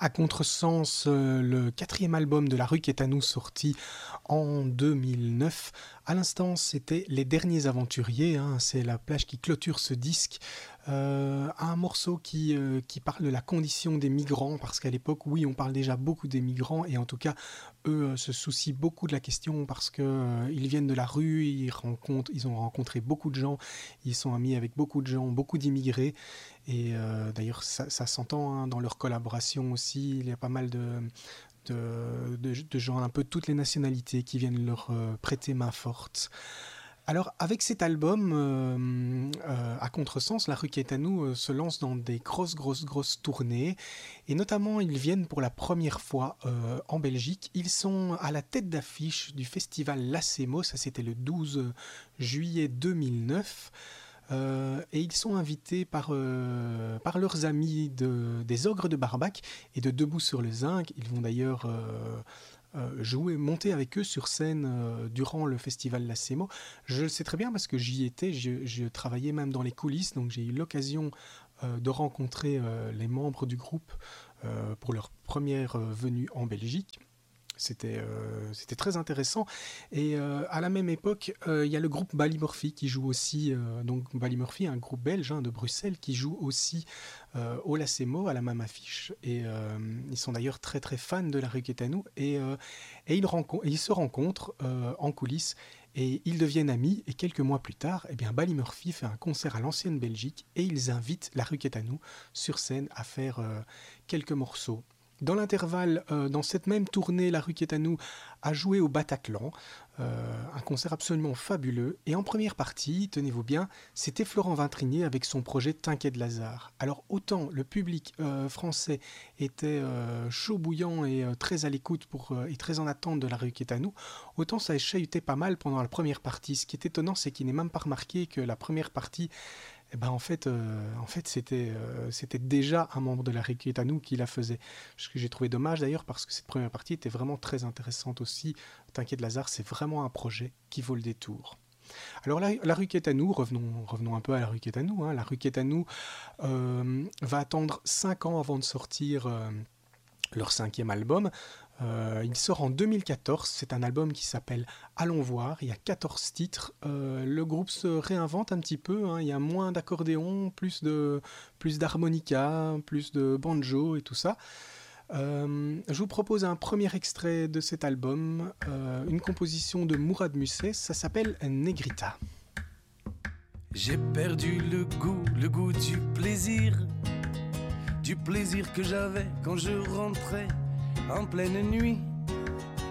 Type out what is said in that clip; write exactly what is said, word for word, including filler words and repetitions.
À contresens, euh, le quatrième album de La Rue qui est à nous, sorti en deux mille neuf. À l'instant, c'était Les Derniers Aventuriers, hein, c'est la plage qui clôture ce disque. Euh, un morceau qui, euh, qui parle de la condition des migrants, parce qu'à l'époque, oui, on parle déjà beaucoup des migrants, et en tout cas, eux euh, se soucient beaucoup de la question, parce qu'ils euh, viennent de la rue, ils, rencontrent, ils ont rencontré beaucoup de gens, ils sont amis avec beaucoup de gens, beaucoup d'immigrés, et euh, d'ailleurs, ça, ça s'entend hein, dans leur collaboration aussi, il y a pas mal de... De, de, de gens un peu de toutes les nationalités qui viennent leur euh, prêter main forte. Alors avec cet album, euh, euh, à contresens, La Rue qui est à nous euh, se lance dans des grosses, grosses, grosses tournées. Et notamment, ils viennent pour la première fois euh, en Belgique. Ils sont à la tête d'affiche du festival Lacemo, ça c'était le douze juillet deux mille neuf. Euh, et ils sont invités par, euh, par leurs amis de, des Ogres de Barbac et de Debout sur le Zinc. Ils vont d'ailleurs euh, euh, jouer, monter avec eux sur scène euh, durant le festival Lacemo. Je le sais très bien parce que j'y étais, je, je travaillais même dans les coulisses, donc j'ai eu l'occasion euh, de rencontrer euh, les membres du groupe euh, pour leur première euh, venue en Belgique. C'était, euh, c'était très intéressant. Et euh, à la même époque, il euh, y a le groupe Ballymurphy qui joue aussi, euh, donc Ballymurphy, un groupe belge hein, de Bruxelles, qui joue aussi euh, au Lacemo, à la même affiche. Et euh, ils sont d'ailleurs très très fans de La Rue qui est à nous. Et, euh, et, ils, rencontrent, et ils se rencontrent euh, en coulisses et ils deviennent amis. Et quelques mois plus tard, eh bien, Ballymurphy fait un concert à l'ancienne Belgique et ils invitent La Rue qui est à nous sur scène à faire euh, quelques morceaux. Dans l'intervalle, euh, dans cette même tournée, La Rue qui est à nous a joué au Bataclan, euh, un concert absolument fabuleux. Et en première partie, tenez-vous bien, c'était Florent Vintrinier avec son projet T'inquiète Lazare. Alors autant le public euh, français était euh, chaud bouillant et euh, très à l'écoute pour, euh, et très en attente de La Rue qui est à nous, autant ça a chahuté pas mal pendant la première partie. Ce qui est étonnant, c'est qu'il n'est même pas remarqué que la première partie... Eh ben en fait, euh, en fait c'était, euh, c'était déjà un membre de La Rue qui est à nous qui la faisait. Ce que j'ai trouvé dommage d'ailleurs parce que cette première partie était vraiment très intéressante aussi. T'inquiète Lazare, c'est vraiment un projet qui vaut le détour. Alors la, la Rue qui est à nous, revenons, revenons un peu à La Rue qui est à nous. Hein. La Rue qui est à nous euh, va attendre cinq ans avant de sortir euh, leur cinquième album. Euh, il sort en deux mille quatorze, c'est un album qui s'appelle Allons voir, il y a quatorze titres, euh, le groupe se réinvente un petit peu, hein. Il y a moins d'accordéon, plus, de, plus d'harmonica, plus de banjo et tout ça. Euh, je vous propose un premier extrait de cet album, euh, une composition de Mourad Musset, ça s'appelle Negrita. J'ai perdu le goût, le goût du plaisir, du plaisir que j'avais quand je rentrais en pleine nuit